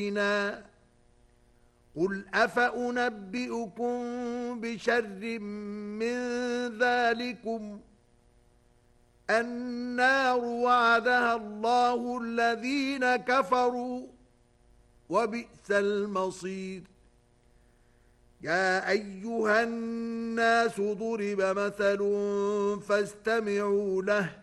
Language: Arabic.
قل أفأنبئكم بشر من ذلكم النار وعدها الله الذين كفروا وبئس المصير. يا أيها الناس ضرب مثل فاستمعوا له